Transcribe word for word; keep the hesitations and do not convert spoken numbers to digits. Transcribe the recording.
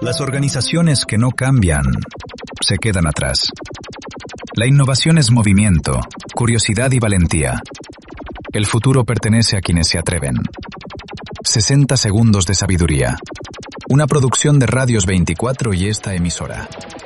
Las organizaciones que no cambian se quedan atrás. La innovación es movimiento, curiosidad y valentía. El futuro pertenece a quienes se atreven. sesenta segundos de sabiduría. Una producción de Radios veinticuatro y esta emisora.